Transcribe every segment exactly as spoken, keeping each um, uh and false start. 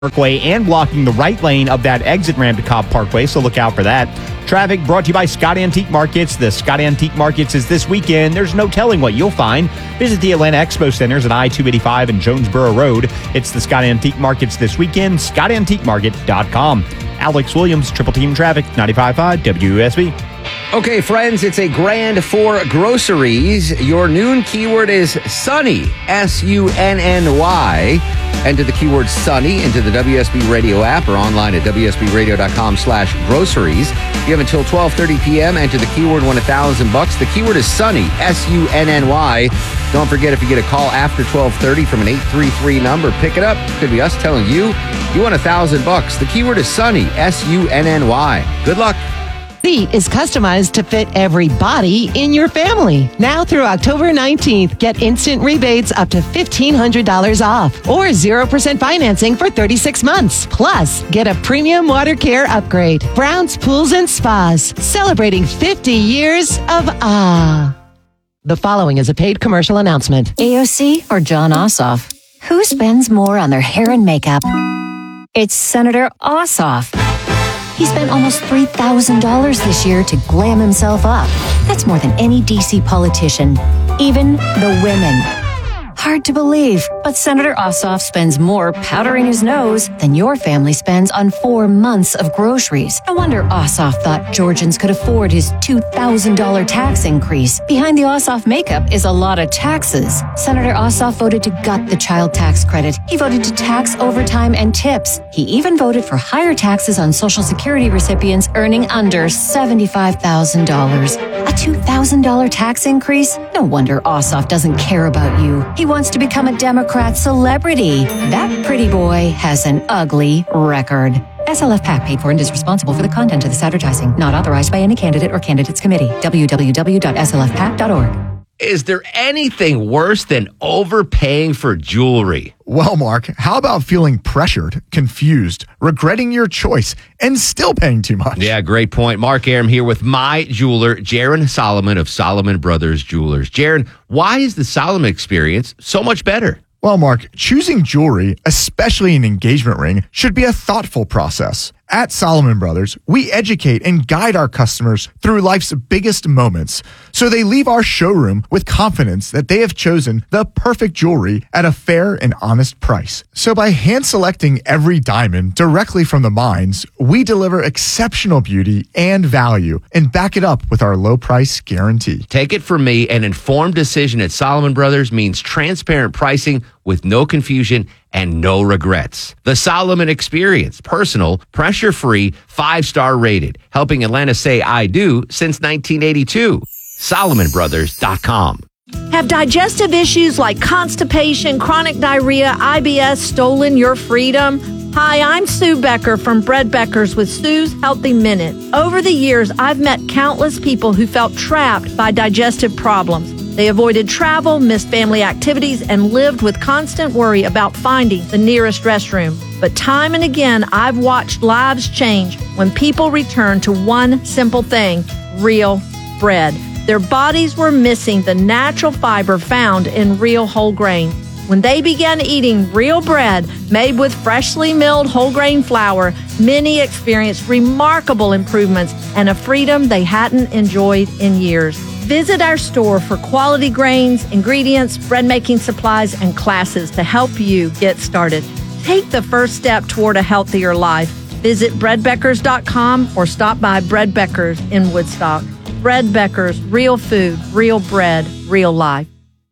Parkway and blocking the right lane of that exit ramp to Cobb Parkway, so look out for that. Traffic brought to you by Scott Antique Markets. The Scott Antique Markets is this weekend. There's no telling what you'll find. Visit the Atlanta Expo Centers at I two eighty-five and Jonesboro Road. It's the Scott Antique Markets this weekend, scott antique market dot com. Alex Williams, Triple Team Traffic, ninety-five point five W U S B. Okay, friends, it's a grand for groceries. Your noon keyword is Sunny, S U N N Y. Enter the keyword Sunny into the W S B Radio app or online at W S B radio dot com slash groceries. You have until twelve thirty p.m. Enter the keyword, win a thousand bucks. The keyword is Sunny, S U N N Y. Don't forget, if you get a call after twelve thirty from an eight three three number, pick it up. Could be us telling you you won a thousand bucks. The keyword is Sunny, S U N N Y. Good luck. Etsy is customized to fit every body in your family. Now through October nineteenth, get instant rebates up to fifteen hundred dollars off or zero percent financing for thirty-six months. Plus, get a premium water care upgrade. Brown's Pools and Spas, celebrating fifty years of ah. The following is a paid commercial announcement. A O C or John Ossoff? Who spends more on their hair and makeup? It's Senator Ossoff. He spent almost three thousand dollars this year to glam himself up. That's more than any D C politician, even the women. Hard to believe, but Senator Ossoff spends more powdering his nose than your family spends on four months of groceries. No wonder Ossoff thought Georgians could afford his two thousand dollars tax increase. Behind the Ossoff makeup is a lot of taxes. Senator Ossoff voted to gut the child tax credit. He voted to tax overtime and tips. He even voted for higher taxes on Social Security recipients earning under seventy-five thousand dollars. A two thousand dollars tax increase? No wonder Ossoff doesn't care about you. He wants to become a Democrat celebrity. That pretty boy has an ugly record. S L F PAC paid for and is responsible for the content of this advertising. Not authorized by any candidate or candidates committee. w w w dot s l f pac dot org. Is there anything worse than overpaying for jewelry? Well, Mark, how about feeling pressured, confused, regretting your choice, and still paying too much? Yeah, great point. Mark Aram here with my jeweler, Jaron Solomon of Solomon Brothers Jewelers. Jaron, why is the Solomon experience so much better? Well, Mark, choosing jewelry, especially an engagement ring, should be a thoughtful process. At Solomon Brothers, we educate and guide our customers through life's biggest moments, so they leave our showroom with confidence that they have chosen the perfect jewelry at a fair and honest price. So by hand-selecting every diamond directly from the mines, we deliver exceptional beauty and value and back it up with our low price guarantee. Take it from me, an informed decision at Solomon Brothers means transparent pricing with no confusion and no regrets. The Solomon Experience, personal, pressure-free, five-star rated, helping Atlanta say I do since nineteen eighty-two. solomon brothers dot com. Have digestive issues like constipation, chronic diarrhea, I B S stolen your freedom? Hi, I'm Sue Becker from Bread Beckers with Sue's Healthy Minute. Over the years, I've met countless people who felt trapped by digestive problems. They avoided travel, missed family activities, and lived with constant worry about finding the nearest restroom. But time and again, I've watched lives change when people return to one simple thing: real bread. Their bodies were missing the natural fiber found in real whole grain. When they began eating real bread made with freshly milled whole grain flour, many experienced remarkable improvements and a freedom they hadn't enjoyed in years. Visit our store for quality grains, ingredients, bread-making supplies, and classes to help you get started. Take the first step toward a healthier life. Visit bread beckers dot com or stop by Bread Beckers in Woodstock. Bread Beckers, real food, real bread, real life.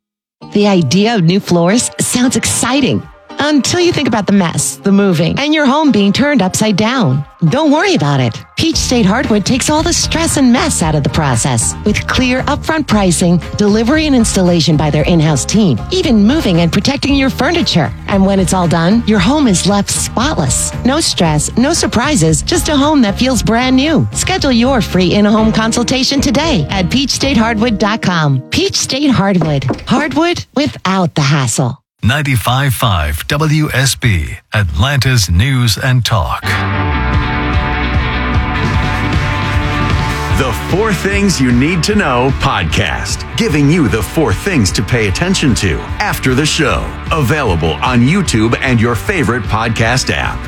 The idea of new floors sounds exciting until you think about the mess, the moving, and your home being turned upside down. Don't worry about it. Peach State Hardwood takes all the stress and mess out of the process with clear upfront pricing, delivery and installation by their in-house team, even moving and protecting your furniture. And when it's all done, your home is left spotless. No stress, no surprises, just a home that feels brand new. Schedule your free in-home consultation today at peach state hardwood dot com. Peach State Hardwood. Hardwood without the hassle. ninety-five point five W S B, Atlanta's News and Talk. The Four Things You Need to Know podcast, giving you the four things to pay attention to after the show. Available on YouTube and your favorite podcast app.